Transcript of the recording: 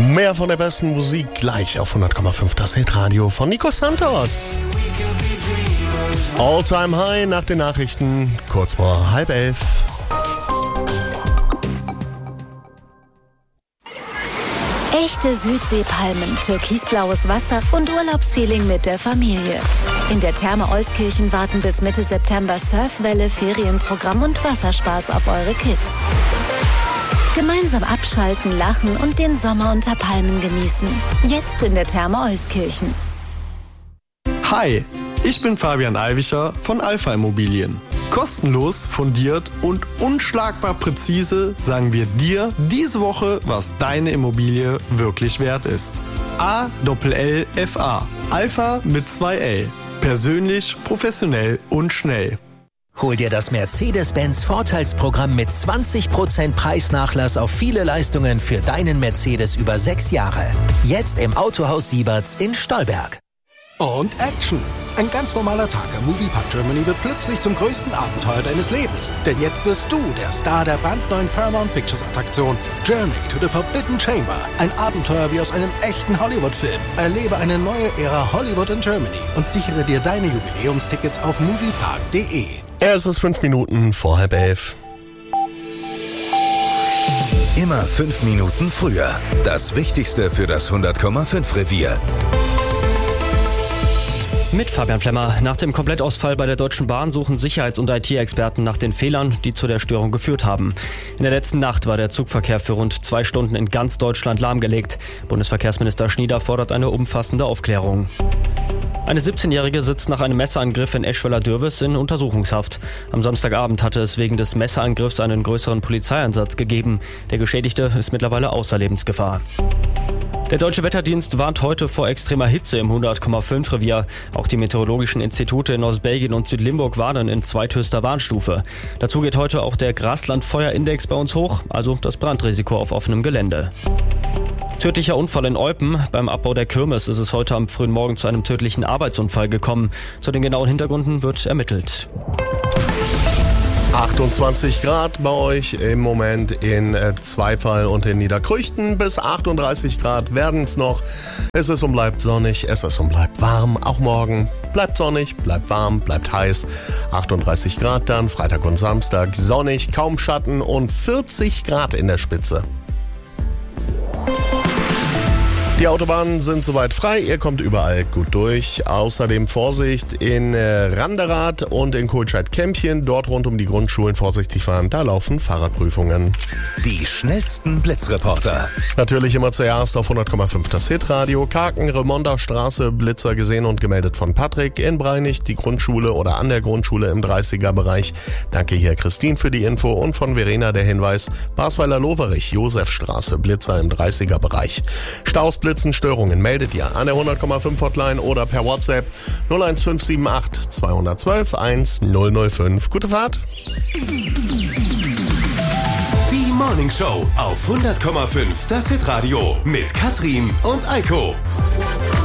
Mehr von der besten Musik gleich auf 100,5 das Hitradio von Nico Santos. All Time High nach den Nachrichten, kurz vor 10:30. Echte Südseepalmen, türkisblaues Wasser und Urlaubsfeeling mit der Familie. In der Therme Euskirchen warten bis Mitte September Surfwelle, Ferienprogramm und Wasserspaß auf eure Kids. Gemeinsam abschalten, lachen und den Sommer unter Palmen genießen. Jetzt in der Therme Euskirchen. Hi, ich bin Fabian Alvicher von Alpha Immobilien. Kostenlos, fundiert und unschlagbar präzise sagen wir dir diese Woche, was deine Immobilie wirklich wert ist. ALLFA. Alpha mit 2 L. Persönlich, professionell und schnell. Hol dir das Mercedes-Benz Vorteilsprogramm mit 20% Preisnachlass auf viele Leistungen für deinen Mercedes über 6 Jahre. Jetzt im Autohaus Sieberts in Stolberg. Und Action! Ein ganz normaler Tag am Moviepark Germany wird plötzlich zum größten Abenteuer deines Lebens. Denn jetzt wirst du der Star der brandneuen Paramount Pictures Attraktion Journey to the Forbidden Chamber. Ein Abenteuer wie aus einem echten Hollywood-Film. Erlebe eine neue Ära Hollywood in Germany und sichere dir deine Jubiläumstickets auf moviepark.de. Es ist 5 Minuten vor 10:30. Immer 5 Minuten früher. Das Wichtigste für das 100,5 Revier. Mit Fabian Flemmer. Nach dem Komplettausfall bei der Deutschen Bahn suchen Sicherheits- und IT-Experten nach den Fehlern, die zu der Störung geführt haben. In der letzten Nacht war der Zugverkehr für rund 2 Stunden in ganz Deutschland lahmgelegt. Bundesverkehrsminister Schnieder fordert eine umfassende Aufklärung. Eine 17-Jährige sitzt nach einem Messerangriff in Eschweiler-Dürwes in Untersuchungshaft. Am Samstagabend hatte es wegen des Messerangriffs einen größeren Polizeieinsatz gegeben. Der Geschädigte ist mittlerweile außer Lebensgefahr. Der Deutsche Wetterdienst warnt heute vor extremer Hitze im 100,5 Revier. Auch die meteorologischen Institute in Ostbelgien und Südlimburg warnen in zweithöchster Warnstufe. Dazu geht heute auch der Graslandfeuerindex bei uns hoch, also das Brandrisiko auf offenem Gelände. Tödlicher Unfall in Eupen. Beim Abbau der Kirmes ist es heute am frühen Morgen zu einem tödlichen Arbeitsunfall gekommen. Zu den genauen Hintergründen wird ermittelt. 28 Grad bei euch im Moment in Zweifall und in Niederkrüchten. Bis 38 Grad werden es noch. Es ist und bleibt sonnig, es ist und bleibt warm. Auch morgen bleibt sonnig, bleibt warm, bleibt heiß. 38 Grad dann, Freitag und Samstag sonnig, kaum Schatten und 40 Grad in der Spitze. Die Autobahnen sind soweit frei, ihr kommt überall gut durch. Außerdem Vorsicht in Randerath und in Kohlscheid-Kämpchen. Dort rund um die Grundschulen vorsichtig fahren, da laufen Fahrradprüfungen. Die schnellsten Blitzreporter. Natürlich immer zuerst auf 100,5 das Hitradio. Kaken, Remonda Straße, Blitzer gesehen und gemeldet von Patrick. In Breinig die Grundschule oder an der Grundschule im 30er-Bereich. Danke hier Christine für die Info und von Verena der Hinweis. Basweiler-Loverich, Josefstraße, Blitzer im 30er-Bereich. Staus, Blitzen, Störungen meldet ihr an der 100,5 Hotline oder per WhatsApp 01578 212 1005. Gute Fahrt! Die Morning Show auf 100,5 das Hitradio mit Katrin und Eiko.